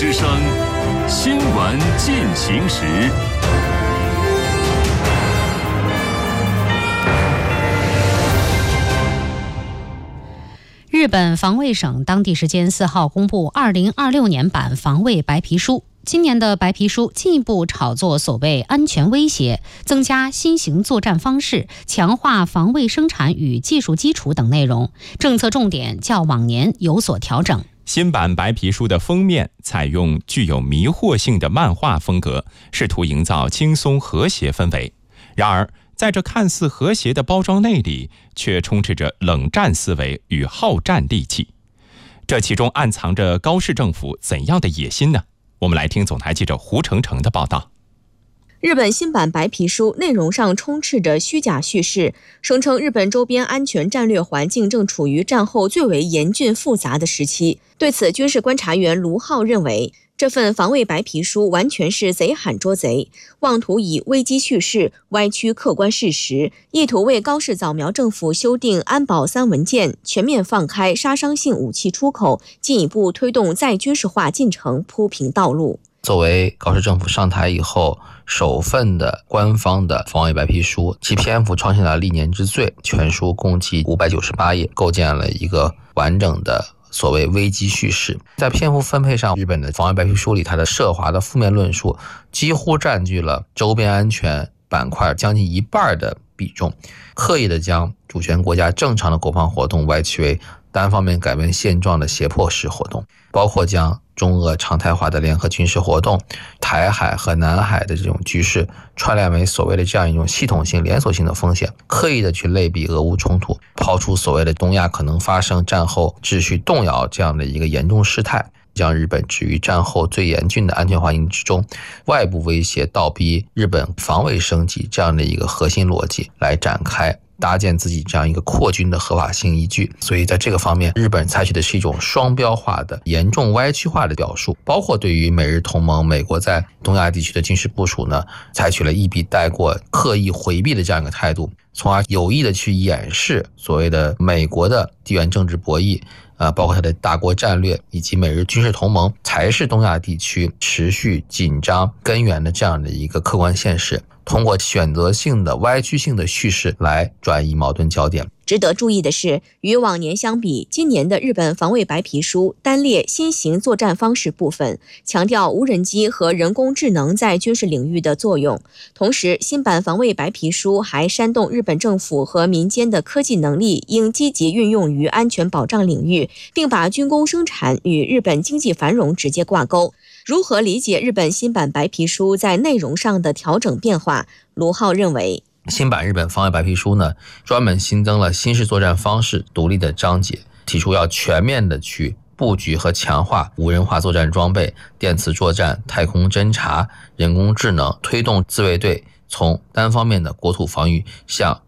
之声，新闻进行时。 日本防卫省当地时间4号公布2026年版防卫白皮书。今年的白皮书进一步炒作所谓安全威胁，增加新型作战方式，强化防卫生产与技术基础等内容，政策重点较往年有所调整。 新版白皮书的封面采用具有迷惑性的漫画风格，试图营造轻松和谐氛围。然而，在这看似和谐的包装内里，却充斥着冷战思维与好战戾气。这其中暗藏着高市政府怎样的野心呢？我们来听总台记者胡成成的报道。 日本新版白皮书内容上充斥着虚假叙事，声称日本周边安全战略环境正处于战后最为严峻复杂的时期。对此，军事观察员卢浩认为，这份防卫白皮书完全是贼喊捉贼，妄图以危机叙事歪曲客观事实，意图为高市早苗政府修订安保3文件、全面放开杀伤性武器出口，进一步推动再军事化进程铺平道路。 作为高市政府上台以后首份的官方的防卫白皮书，其篇幅创下了历年之最，全书共计598页，构建了一个完整的所谓危机叙事。在篇幅分配上，日本的防卫白皮书里，它的涉华的负面论述几乎占据了周边安全板块将近1半的比重，刻意的将主权国家正常的国防活动歪曲为单方面改变现状的胁迫式活动，包括将中俄常态化的联合军事活动、台海和南海的这种局势串联为所谓的这样一种系统性连锁性的风险，刻意的去类比俄乌冲突，抛出所谓的东亚可能发生战后秩序动摇这样的一个严重事态，将日本置于战后最严峻的安全环境之中，外部威胁倒逼日本防卫升级这样的一个核心逻辑来展开搭建自己这样一个扩军的合法性依据。所以在这个方面，日本采取的是一种双标化的严重歪曲化的表述，包括对于美日同盟美国在东亚地区的军事部署呢，采取了一笔带过刻意回避的这样一个态度，从而有意的去掩饰所谓的美国的地缘政治博弈，包括它的大国战略以及美日军事同盟才是东亚地区持续紧张根源的这样的一个客观现实，通过选择性的歪曲性的叙事来转移矛盾焦点。 值得注意的是，与往年相比，今年的日本防卫白皮书单列新型作战方式部分，强调无人机和人工智能在军事领域的作用。同时，新版防卫白皮书还煽动日本政府和民间的科技能力应积极运用于安全保障领域，并把军工生产与日本经济繁荣直接挂钩。如何理解日本新版白皮书在内容上的调整变化？卢浩认为， 新版日本防卫白皮书呢，专门新增了新式作战方式独立的章节，提出要全面的去布局和强化无人化作战装备、电磁作战、太空侦察、人工智能，推动自卫队从单方面的国土防御向